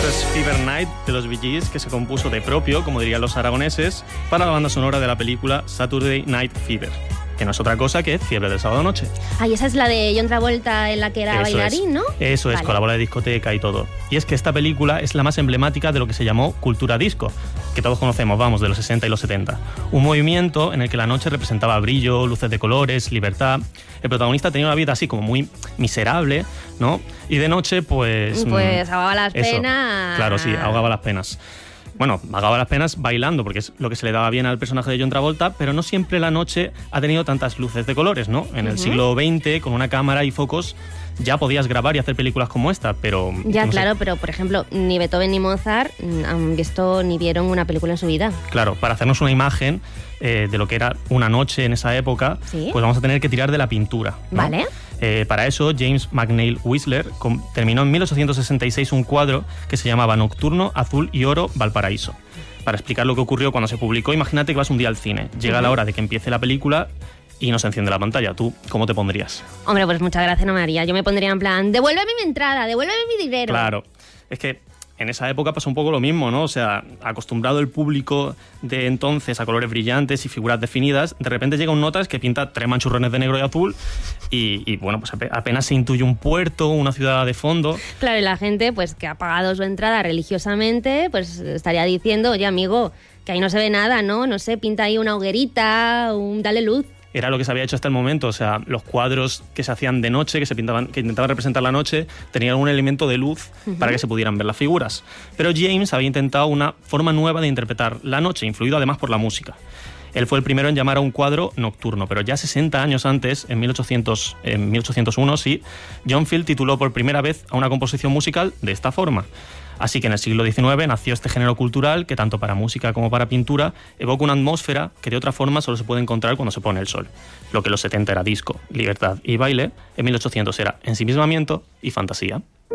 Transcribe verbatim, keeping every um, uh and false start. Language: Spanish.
Esto es Fever Night de los Bee Gees, que se compuso de propio, como dirían los aragoneses, para la banda sonora de la película Saturday Night Fever, que no es otra cosa que Fiebre del Sábado Noche. Ay, esa es la de John Travolta en la que era Eso bailarín, es. ¿no? Eso es, Vale. con la bola de discoteca y todo. Y es que esta película es la más emblemática de lo que se llamó cultura disco, que todos conocemos, vamos, de los sesenta y los setenta. Un movimiento en el que la noche representaba brillo, luces de colores, libertad. El protagonista tenía una vida así como muy miserable, ¿no? Y de noche, pues... Pues ahogaba las eso, penas. Claro, sí, ahogaba las penas. Bueno, ahogaba las penas bailando, porque es lo que se le daba bien al personaje de John Travolta, pero no siempre la noche ha tenido tantas luces de colores, ¿no? En el uh-huh. siglo veinte, con una cámara y focos, ya podías grabar y hacer películas como esta, pero... Ya, no claro, sé. Pero por ejemplo, ni Beethoven ni Mozart han visto ni vieron una película en su vida. Claro, para hacernos una imagen eh, de lo que era una noche en esa época, ¿sí? Pues vamos a tener que tirar de la pintura, ¿no? Vale. Eh, para eso, James McNeill Whistler com- terminó en mil ochocientos sesenta y seis un cuadro que se llamaba Nocturno, Azul y Oro, Valparaíso. Para explicar lo que ocurrió cuando se publicó, imagínate que vas un día al cine, llega uh-huh. la hora de que empiece la película y no se enciende la pantalla. ¿Tú cómo te pondrías? Hombre, pues muchas gracias, no me haría. Yo me pondría en plan, devuélveme mi entrada, devuélveme mi dinero. Claro, es que en esa época pasó un poco lo mismo, ¿no? O sea, acostumbrado el público de entonces a colores brillantes y figuras definidas, de repente llega un notas que pinta tres manchurrones de negro y azul y, y bueno, pues apenas se intuye un puerto, una ciudad de fondo. Claro, y la gente, pues que ha pagado su entrada religiosamente, pues estaría diciendo, oye, amigo, que ahí no se ve nada, ¿no? No sé, pinta ahí una hoguerita, un dale luz. Era lo que se había hecho hasta el momento, o sea, los cuadros que se hacían de noche, que se pintaban, que intentaban representar la noche, tenían un elemento de luz uh-huh. para que se pudieran ver las figuras. Pero James había intentado una forma nueva de interpretar la noche, influido además por la música. Él fue el primero en llamar a un cuadro nocturno, pero ya sesenta años antes, en, mil ochocientos, en mil ochocientos uno, sí, John Field tituló por primera vez a una composición musical de esta forma. Así que en el siglo diecinueve nació este género cultural que tanto para música como para pintura evoca una atmósfera que de otra forma solo se puede encontrar cuando se pone el sol. Lo que en los setenta era disco, libertad y baile, en mil ochocientos era ensimismamiento y fantasía.